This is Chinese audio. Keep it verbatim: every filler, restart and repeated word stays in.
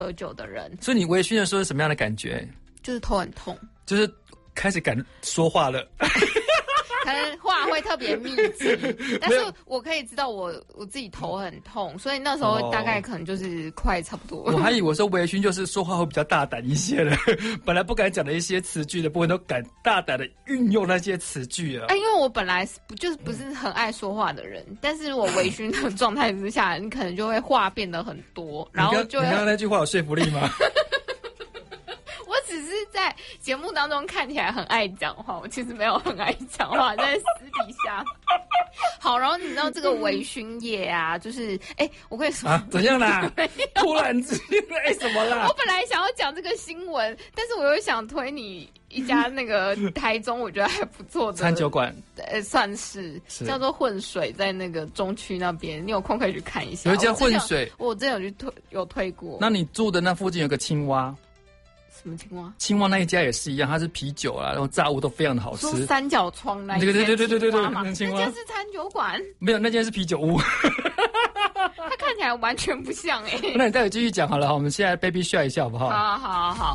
喝酒的人。 所以你微醺的时候是什么样的感觉？ 就是头很痛， 就是开始敢说话了。 可能话会特别密集，但是我可以知道我我自己头很痛，所以那时候大概可能就是快差不多。 我还以为说微醺就是说话会比较大胆一些了，本来不敢讲的一些词句的部分都敢大胆的运用那些词句啊。 哎，因为我本来不就是不是很爱说话的人，但是我微醺的状态之下，你可能就会话变得很多，然后就会。 你刚刚那句话有说服力吗？ 我只是在节目当中看起来很爱讲话，我其实没有很爱讲话，在私底下。好，然后你知道这个微醺夜啊，就是哎，我跟你说啊，怎样啦？突然之间，哎，什么啦？ 我本来想要讲这个新闻，但是我又想推你一家那个台中，我觉得还不错的餐酒馆， 呃，算是, 是叫做混水，在那个中区那边，你有空可以去看一下。 有一家混水， 我之前有去推，有推过。 那你住的那附近有个青蛙。 什么青蛙？ 青蛙那一家也是一样，它是啤酒啊，然后炸物都非常的好吃。 说三角窗那一对对对对对对对， 那青蛙那间是餐酒馆， 没有，那间是啤酒屋。 它看起来完全不像哎、欸。 那你待会继续讲好了，我们现在 baby share 一下好不好？ 好好好好。